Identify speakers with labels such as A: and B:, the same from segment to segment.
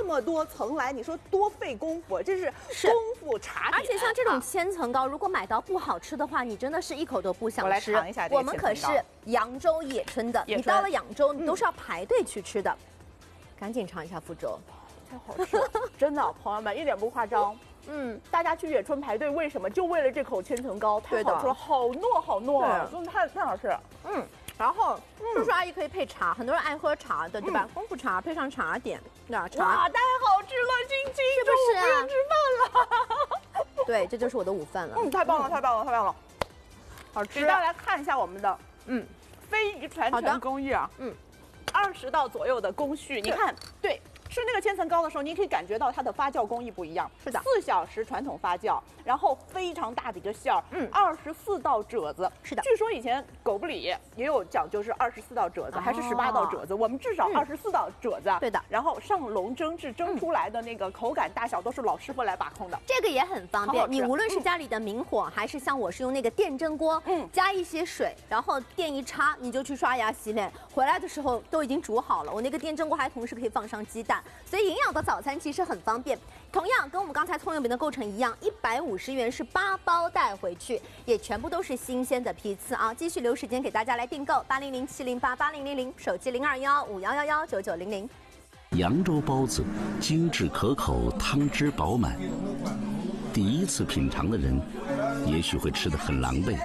A: 么多层来，你说多费功夫，这是功夫茶点。
B: 而且像这种千层糕，如果买到不好吃的话，你真的是一口都不想吃。
A: 我来尝一下这个
B: 我们可是扬州野春的，你到了扬州，你都是要排队去吃的。赶紧尝一下福州，
A: 太好吃了，真的，朋友们一点不夸张。大家去野春排队，为什么？就为了这口千层糕，太好吃了，好糯好糯，真的太好吃了。
B: 然后叔叔阿姨可以配茶，很多人爱喝茶的，对吧？功夫茶配上茶点，那茶
A: 哇，太好吃了，晶晶，
B: 是不是啊？
A: 不用吃饭了。
B: 对，这就是我的午饭了。
A: 太棒了，太棒了，太棒了，好吃。给大家来看一下我们的非遗传承工艺啊，20道左右的工序，你看，对。吃那个千层糕的时候，你可以感觉到它的发酵工艺不一样。
B: 是的
A: ，4小时传统发酵，然后非常大的一个馅儿，24道褶子。
B: 是的，
A: 据说以前狗不理也有讲究是24道褶子，还是18道褶子？我们至少24道褶子。
B: 对的，
A: 然后上笼蒸制，蒸出来的那个口感大小都是老师傅来把控的。
B: 这个也很方便，你无论是家里的明火，还是像我是用那个电蒸锅，加一些水，然后电一插，你就去刷牙洗脸，回来的时候都已经煮好了。我那个电蒸锅还同时可以放上鸡蛋。所以营养的早餐其实很方便，同样跟我们刚才葱油饼的构成一样，150元是8包带回去，也全部都是新鲜的批次啊！继续留时间给大家来订购800-708-8000，手机0215119900。
C: 扬州包子精致可口，汤汁饱满。第一次品尝的人，也许会吃得很狼狈。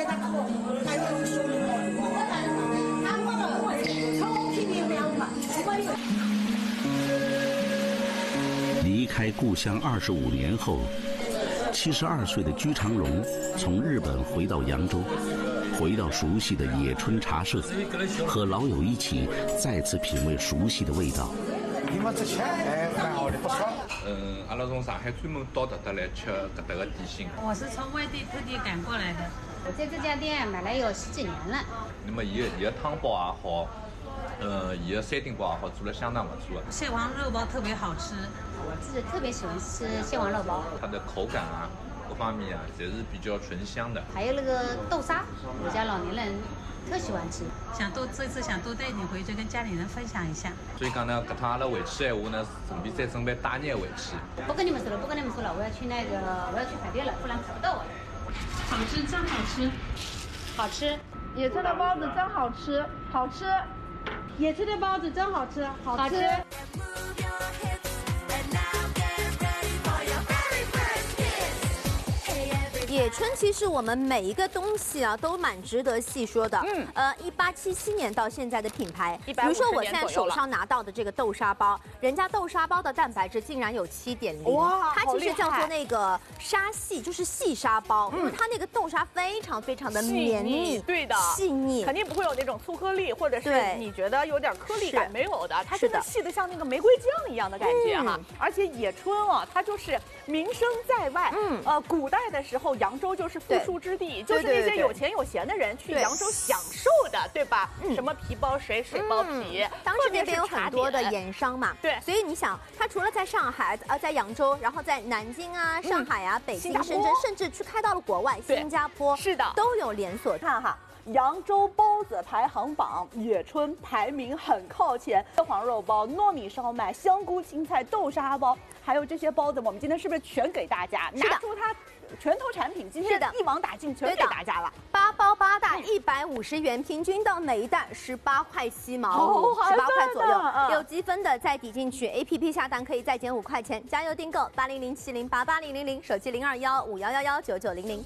C: 离开故乡25年后，72岁的居长荣从日本回到扬州，回到熟悉的野春茶社，和老友一起再次品味熟悉的味道。
D: 阿拉从上海专门到这来吃搿搭的点心。
E: 我是从外地特地赶过来的。我在这家店买了有10几年了。
D: 那么伊的汤包也好，伊的3丁包也好，做了相当不错。
E: 蟹黄肉包特别好吃。我是特别喜欢吃蟹黄肉包，
D: 它的口感啊，各方面啊，也是比较醇香的。
E: 还有那个豆沙，我家老年人特喜欢吃，这次想多带一点回去跟家里人分享一下。
D: 所以讲呢，搿趟阿拉回去闲话呢，顺便再准备带眼回去。
E: 不跟你们说了，我要去排队了，不然排不到我了。好吃，真好吃，好吃。
F: 野村的包子真好吃，好吃。野村的包子真好吃，好吃。
B: 野春其实我们每一个东西啊都蛮值得细说的。1877年到现在的品牌，比如说我现在手上拿到的这个豆沙包，人家豆沙包的蛋白质竟然有7.0，
A: 哇，
B: 它其实叫做那个沙细，就是细沙包，因为它那个豆沙非常非常的绵密，
A: 对的，
B: 细腻，
A: 肯定不会有那种粗颗粒，或者是你觉得有点颗粒感没有的，它真的细的像那个玫瑰酱一样的感觉哈。而且野春啊，它就是名声在外，古代的时候。扬州就是富庶之地，就是那些有钱有闲的人去扬州享受的，对吧？什么皮包水、水包皮，
B: 当时那边有很多的盐商嘛，
A: 对，
B: 所以你想，他除了在上海，在扬州，然后在南京啊、上海啊、北京、深圳，甚至去开到了国外，新加坡，
A: 是的，
B: 都有连锁。
A: 看哈。扬州包子排行榜，野春排名很靠前。蟹黄肉包、糯米烧麦、香菇青菜、豆沙包，还有这些包子，我们今天是不是全给大家拿出它拳头产品？今天一网打尽，全给大家了。
B: 8包8袋，150元，平均到每一袋18块7毛5，18块左右。有积分的再抵进去 ，APP 下单可以再减5块钱。加油订购800-708-8000，手机0215119900。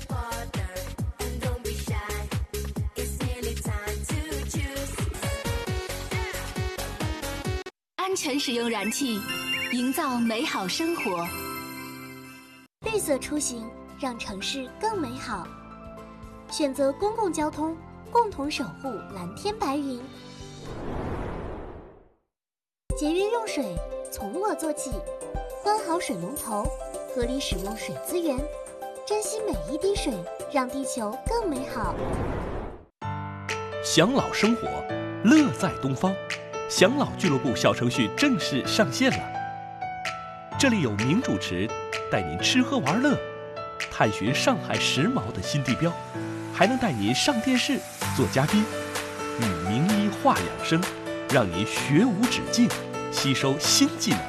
G: 安全使用燃气，营造美好生活。
H: 绿色出行，让城市更美好。选择公共交通，共同守护蓝天白云。节约用水，从我做起。关好水龙头，合理使用水资源，珍惜每一滴水，让地球更美好。
I: 享老生活，乐在东方。享老俱乐部小程序正式上线了，这里有名主持带您吃喝玩乐，探寻上海时髦的新地标，还能带您上电视做嘉宾，与名医话养生，让您学无止境，吸收新技能。